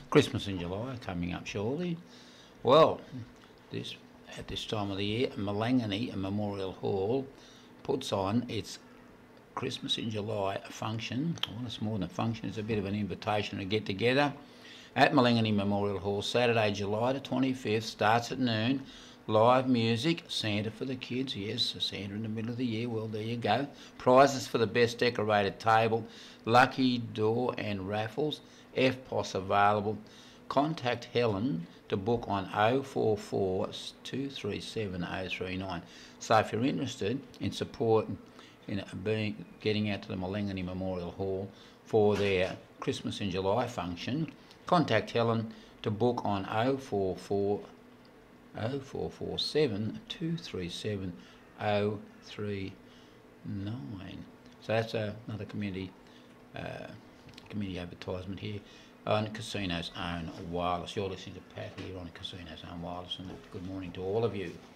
Christmas in July coming up shortly. Well, at this time of the year, Malangani Memorial Hall puts on its Christmas in July function. Well, it's more than a function, it's a bit of an invitation to get together at Malangani Memorial Hall, Saturday, July the 25th, starts at noon. Live music, Santa for the kids, yes, Santa in the middle of the year, well, there you go. Prizes for the best decorated table, lucky door and raffles, FPOS available. Contact Helen to book on 044 237 039. So if you're interested in support in getting out to the Malangani Memorial Hall for their Christmas in July function, contact Helen to book on 0447 237 039. So that's another community advertisement here on Casino's Own Wireless. You're listening to Pat here on Casino's Own Wireless, and good morning to all of you.